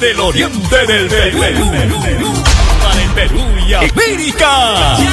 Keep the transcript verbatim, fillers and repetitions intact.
del oriente del Perú. Para el Perú y América.